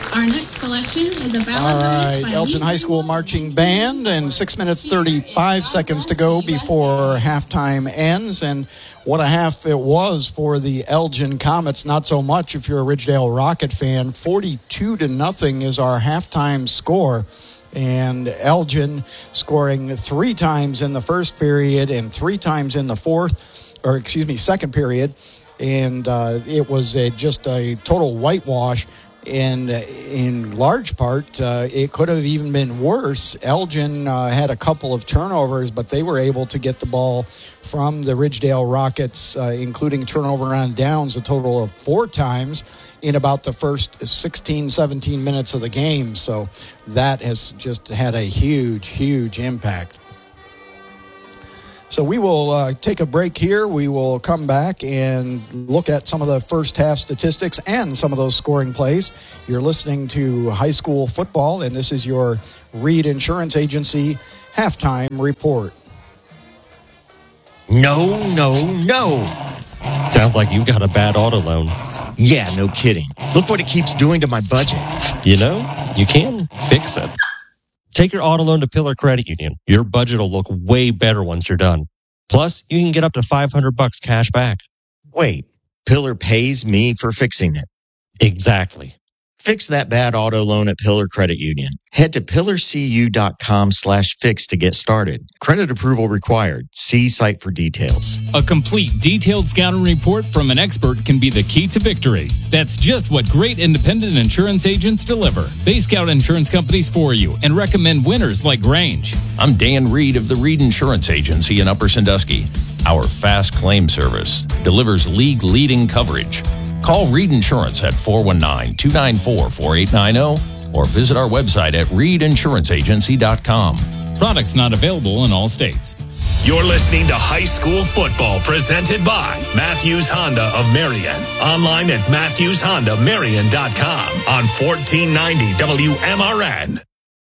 Our next selection is a ballad. All right, Elgin High School Marching Band, and 6 minutes 35 seconds to go before halftime ends. And what a half it was for the Elgin Comets. Not so much if you're a Ridgedale Rocket fan. 42-0 is our halftime score. And Elgin scoring 3 times in the first period and 3 times in the second period. And it was just a total whitewash. And in large part, it could have even been worse. Elgin had a couple of turnovers, but they were able to get the ball from the Ridgedale Rockets, including turnover on downs, a total of 4 times in about the first 16, 17 minutes of the game. So that has just had a huge, huge impact. So we will take a break here. We will come back and look at some of the first half statistics and some of those scoring plays. You're listening to high school football, and this is your Reed Insurance Agency halftime report. No. Sounds like you got a bad auto loan. Yeah, no kidding. Look what it keeps doing to my budget. You know, you can fix it. Take your auto loan to Pillar Credit Union. Your budget will look way better once you're done. Plus, you can get up to $500 cash back. Wait, Pillar pays me for fixing it. Exactly. Fix that bad auto loan at Pillar Credit Union. Head to pillarcu.com/fix to get started. Credit approval required. See site for details. A complete detailed scouting report from an expert can be the key to victory. That's just what great independent insurance agents deliver. They scout insurance companies for you and recommend winners like Grange. I'm Dan Reed of the Reed Insurance Agency in Upper Sandusky. Our fast claim service delivers league-leading coverage. Call Reed Insurance at 419-294-4890 or visit our website at reedinsuranceragency.com. Products not available in all states. You're listening to High School Football presented by Matthews Honda of Marion. Online at MatthewsHondaMarion.com on 1490 WMRN.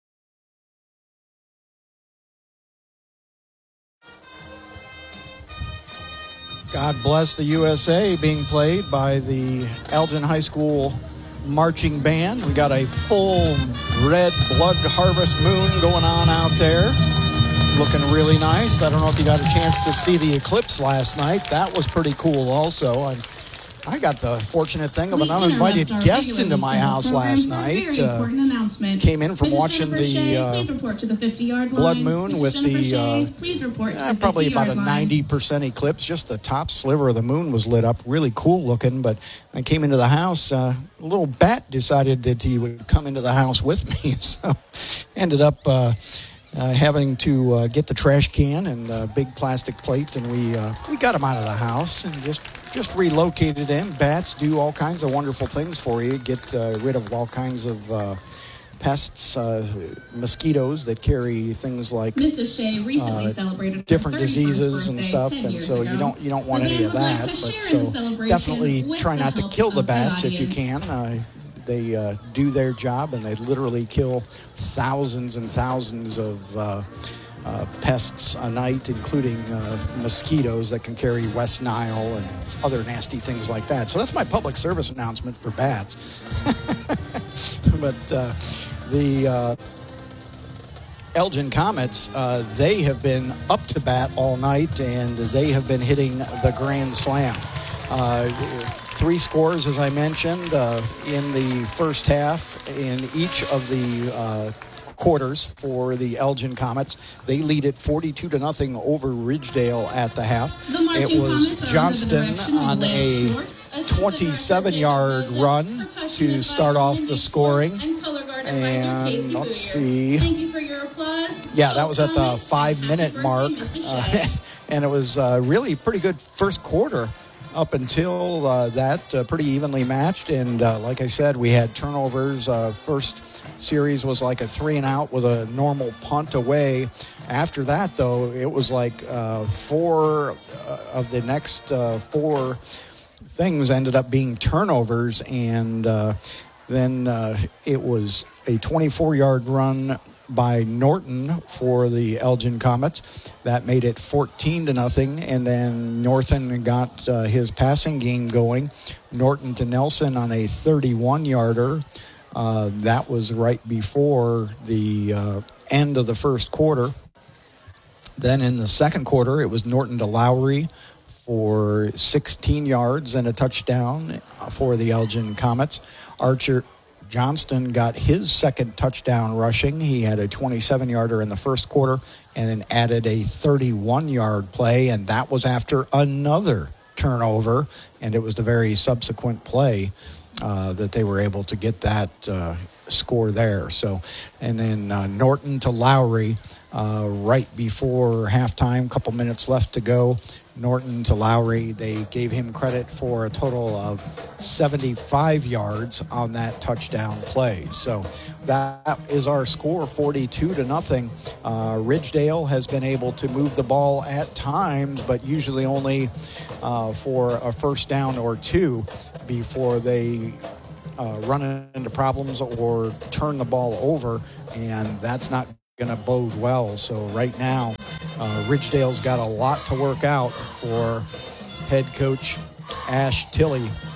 God Bless the USA being played by the Elgin High School Marching Band. We got a full red blood harvest moon going on out there. Looking really nice. I don't know if you got a chance to see the eclipse last night. That was pretty cool also. I got the fortunate thing of an uninvited guest into my house last night. Came in from watching the blood moon with the probably about a 90% eclipse. Just the top sliver of the moon was lit up. Really cool looking. But I came into the house. A little bat decided that he would come into the house with me. So ended up having to get the trash can and a big plastic plate, and we got him out of the house and just relocated him. Bats do all kinds of wonderful things for you. Get rid of all kinds of pests, mosquitoes that carry things like Mrs. Shea recently celebrated different diseases and stuff, and so you don't want any of that. But so definitely try not to kill the bats if you can. They do their job, and they literally kill thousands and thousands of pests a night, including mosquitoes that can carry West Nile and other nasty things like that. So that's my public service announcement for bats. But the Elgin Comets, they have been up to bat all night, and they have been hitting the grand slam. 3 scores, as I mentioned, in the first half in each of the quarters for the Elgin Comets. They lead it 42-0 over Ridgedale at the half. It was Johnston on a 27-yard run to start off the scoring. And let's see. Yeah, that was at the 5-minute mark. And it was really pretty good first quarter up until that, pretty evenly matched. And like I said, we had turnovers. First series was like a 3-and-out with a normal punt away. After that, though, it was like 4 of the next 4 things ended up being turnovers. And then it was a 24-yard run by Norton for the Elgin Comets. That made it 14-0, and then Norton got his passing game going. Norton to Nelson on a 31-yarder. That was right before the end of the first quarter. Then in the second quarter, it was Norton to Lowry for 16 yards and a touchdown for the Elgin Comets. Archer Johnston got his second touchdown rushing. He had a 27-yarder in the first quarter and then added a 31-yard play, and that was after another turnover, and it was the very subsequent play that they were able to get that score there. So, and then Norton to Lowry right before halftime, a couple minutes left to go. Norton to Lowry, they gave him credit for a total of 75 yards on that touchdown play. So that is our score, 42-0. Ridgedale has been able to move the ball at times, but usually only for a first down or two before they run into problems or turn the ball over, and that's not going to bode well. So right now, Ridgedale's got a lot to work out for head coach Ash Tilley